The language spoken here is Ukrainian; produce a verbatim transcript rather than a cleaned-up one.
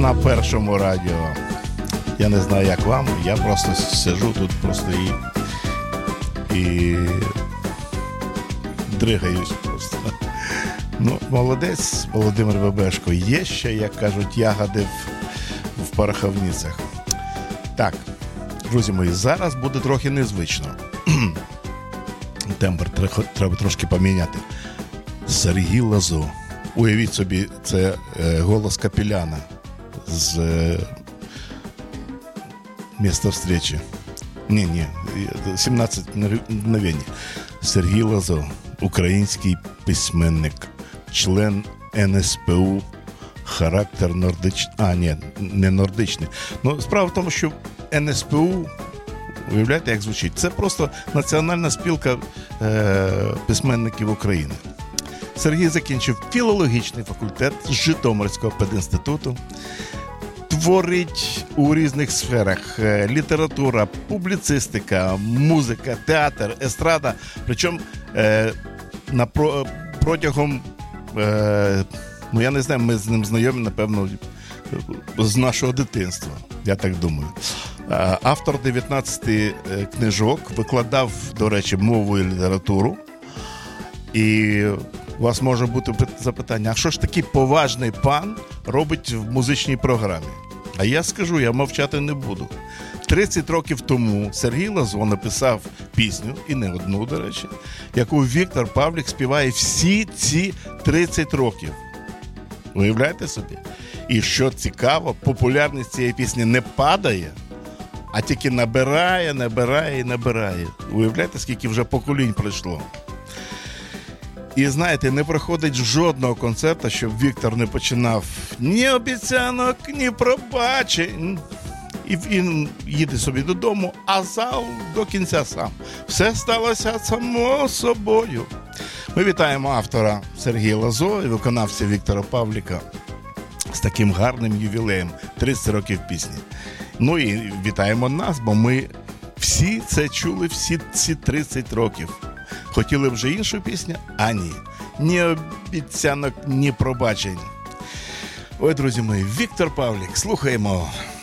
на Першому радіо. Я не знаю, як вам, я просто сижу тут просто і, і дригаюсь просто. Ну, молодець, Володимир Бебешко. Є ще, як кажуть, ягоди в, в пороховницях. Так, друзі мої, зараз буде трохи незвично. Тембр треба трошки поміняти. Сергій Лазо. Уявіть собі, це е, голос Капеляна з е, місця встречі. Ні, ні, сімнадцять мгновень. Сергій Лазо, український письменник, член ен ес пе у, характер нордичний. А, ні, не нордичний. Ну, справа в тому, що ен ес пе у, уявляєте, як звучить? Це просто Національна спілка е, письменників України. Сергій закінчив філологічний факультет з Житомирського педінституту. Творить у різних сферах: література, публіцистика, музика, театр, естрада. Причому е, на, про, протягом, е, ну я не знаю, ми з ним знайомі, напевно, з нашого дитинства, я так думаю. Автор дев'ятнадцяти книжок, викладав, до речі, мову і літературу. І у вас може бути запитання, а що ж такий поважний пан робить в музичній програмі? А я скажу, я мовчати не буду. тридцять років тому Сергій Лазо написав пісню, і не одну, до речі, яку Віктор Павлік співає всі ці тридцять років. Уявляєте собі? І що цікаво, популярність цієї пісні не падає, а тільки набирає, набирає і набирає. Уявляєте, скільки вже поколінь пройшло? І знаєте, не проходить жодного концерту, щоб Віктор не починав ні обіцянок, ні пробачень. І він їде собі додому, а зал до кінця сам. Все сталося само собою. Ми вітаємо автора Сергія Лазо і виконавця Віктора Павліка з таким гарним ювілеєм – тридцять років пісні. Ну і вітаємо нас, бо ми всі це чули всі ці тридцять років. Хотіли вже іншу пісню? А ні. Ні обіцянок, ні пробачень. Ой, друзі мої, Віктор Павлік, слухаємо.